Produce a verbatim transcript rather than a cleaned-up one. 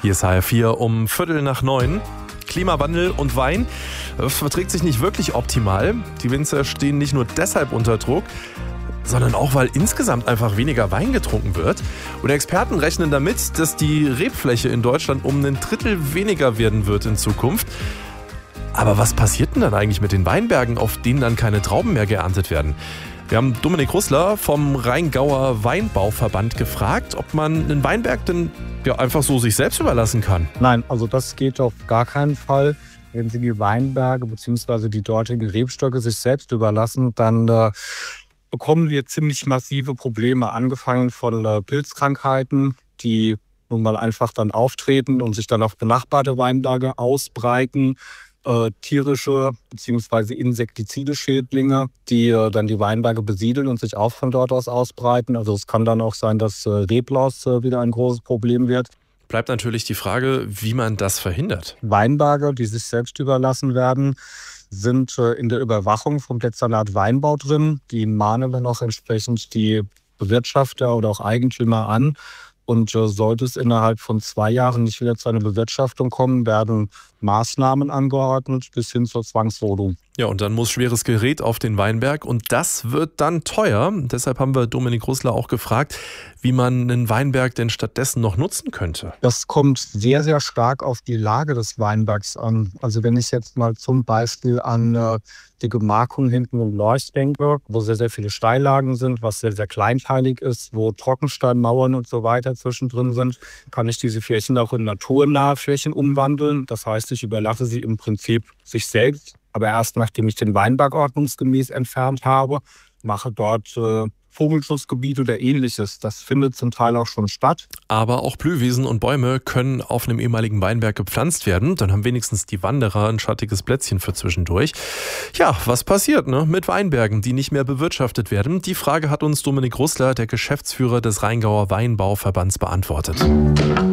Hier ist H R vier um Viertel nach neun. Klimawandel und Wein verträgt sich nicht wirklich optimal. Die Winzer stehen nicht nur deshalb unter Druck, sondern auch, weil insgesamt einfach weniger Wein getrunken wird. Und Experten rechnen damit, dass die Rebfläche in Deutschland um ein Drittel weniger werden wird in Zukunft. Aber was passiert denn dann eigentlich mit den Weinbergen, auf denen dann keine Trauben mehr geerntet werden? Wir haben Dominik Russler vom Rheingauer Weinbauverband gefragt, ob man einen Weinberg denn ja einfach so sich selbst überlassen kann. Nein, also das geht auf gar keinen Fall. Wenn Sie die Weinberge bzw. die dortigen Rebstöcke sich selbst überlassen, dann äh, bekommen wir ziemlich massive Probleme, angefangen von äh, Pilzkrankheiten, die nun mal einfach dann auftreten und sich dann auf benachbarte Weinberge ausbreiten. Äh, tierische bzw. insektizide Schädlinge, die äh, dann die Weinberge besiedeln und sich auch von dort aus ausbreiten. Also es kann dann auch sein, dass äh, Reblaus äh, wieder ein großes Problem wird. Bleibt natürlich die Frage, wie man das verhindert. Weinberge, die sich selbst überlassen werden, sind äh, in der Überwachung vom Dezernat Weinbau drin. Die mahnen dann auch entsprechend die Bewirtschafter oder auch Eigentümer an. Und äh, sollte es innerhalb von zwei Jahren nicht wieder zu einer Bewirtschaftung kommen, werden Maßnahmen angeordnet bis hin zur Zwangsrodung. Ja, und dann muss schweres Gerät auf den Weinberg und das wird dann teuer. Deshalb haben wir Dominik Russler auch gefragt, wie man einen Weinberg denn stattdessen noch nutzen könnte. Das kommt sehr, sehr stark auf die Lage des Weinbergs an. Also wenn ich jetzt mal zum Beispiel an äh, die Gemarkung hinten im Lorch denke, wo sehr, sehr viele Steillagen sind, was sehr, sehr kleinteilig ist, wo Trockensteinmauern und so weiter zwischendrin sind, kann ich diese Flächen auch in naturnahe Flächen umwandeln. Das heißt, ich überlasse sie im Prinzip sich selbst. Aber erst nachdem ich den Weinberg ordnungsgemäß entfernt habe, mache dort äh, Vogelschutzgebiet oder ähnliches. Das findet zum Teil auch schon statt. Aber auch Blühwiesen und Bäume können auf einem ehemaligen Weinberg gepflanzt werden. Dann haben wenigstens die Wanderer ein schattiges Plätzchen für zwischendurch. Ja, was passiert ne, mit Weinbergen, die nicht mehr bewirtschaftet werden? Die Frage hat uns Dominik Russler, der Geschäftsführer des Rheingauer Weinbauverbands, beantwortet.